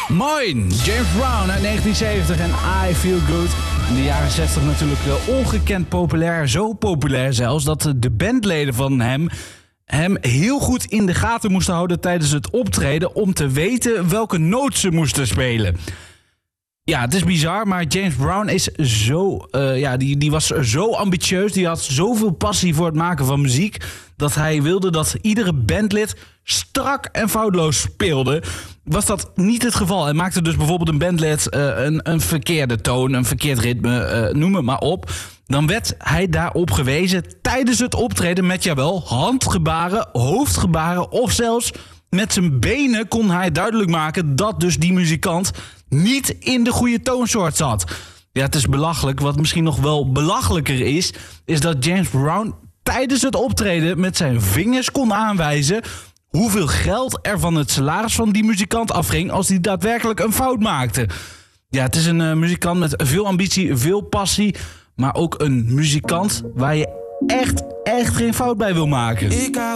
Moin, James Brown uit 1970 en I Feel Good. In de jaren 60 natuurlijk ongekend populair. Zo populair zelfs dat de bandleden van hem heel goed in de gaten moesten houden tijdens het optreden om te weten welke noot ze moesten spelen. Ja, het is bizar, maar James Brown is die was zo ambitieus. Die had zoveel passie voor het maken van muziek dat hij wilde dat iedere bandlid strak en foutloos speelde. Was dat niet het geval? Hij maakte dus bijvoorbeeld een bandlid een verkeerde toon, een verkeerd ritme, noem het maar op. Dan werd hij daarop gewezen tijdens het optreden met, jawel, handgebaren, hoofdgebaren of zelfs met zijn benen kon hij duidelijk maken dat dus die muzikant niet in de goede toonsoort zat. Ja, het is belachelijk. Wat misschien nog wel belachelijker is dat James Brown tijdens het optreden met zijn vingers kon aanwijzen hoeveel geld er van het salaris van die muzikant afging als hij daadwerkelijk een fout maakte. Ja, het is een muzikant met veel ambitie, veel passie, maar ook een muzikant waar je echt geen fout bij wil maken.